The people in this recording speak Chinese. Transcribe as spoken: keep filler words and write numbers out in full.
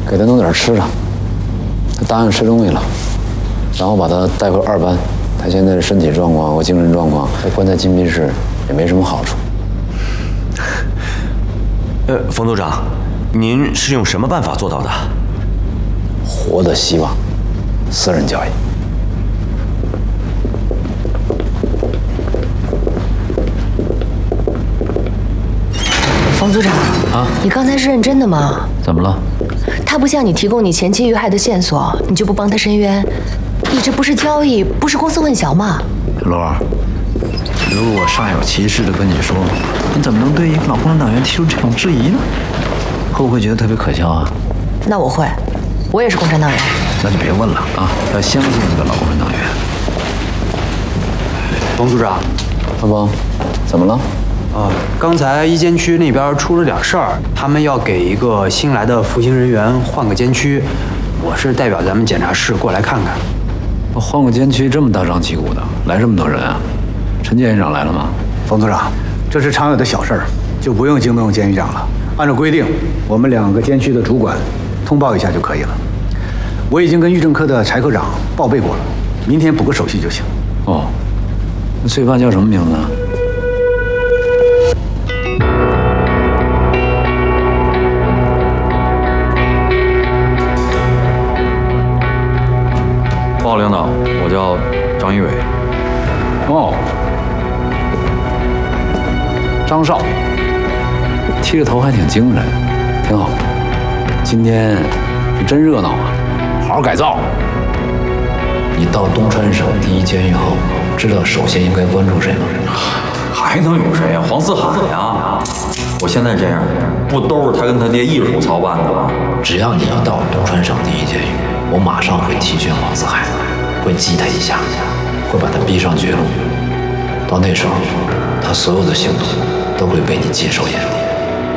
给他弄点吃的。他答应吃东西了，然后把他带回二班。他现在的身体状况和精神状况，被关在禁闭室也没什么好处。 呃，冯组长，您是用什么办法做到的？ 活的希望，私人交易。 冯组长啊， 你刚才是认真的吗？ 怎么了？ 他不向你提供你前妻遇害的线索，你就不帮他申冤？你这不是交易，不是公私混淆吗？ 罗儿，如果我煞有其事的跟你说，你怎么能对一个老共产党员提出这种质疑呢？会不会觉得特别可笑啊？ 那我会，我也是共产党员。 那就别问了啊，要相信一个老共产党员。 冯组长， 阿邦，怎么了？ 啊，刚才一监区那边出了点事儿，他们要给一个新来的服刑人员换个监区，我是代表咱们检察室过来看看。 换个监区这么大张旗鼓的，来这么多人啊？陈检狱长来了吗？ 冯组长，这是常有的小事儿，就不用惊动监狱长了。按照规定，我们两个监区的主管通报一下就可以了。我已经跟狱政科的柴科长报备过了，明天补个手续就行。 哦，那罪犯叫什么名字啊？ 报告领导，我叫张一伟。 哦，张少，剃着头还挺精神，挺好。今天是真热闹啊，好好改造。 你到东川省第一监狱后，知道首先应该关注谁吗？ 还能有谁呀？黄四海呀！我现在这样，不都是他跟他爹一手操办的吗？ 只要你一到东川省第一监狱，我马上会提选黄四海，会激他一下，会把他逼上绝路。到那时候，他所有的行动都会被你尽收眼底。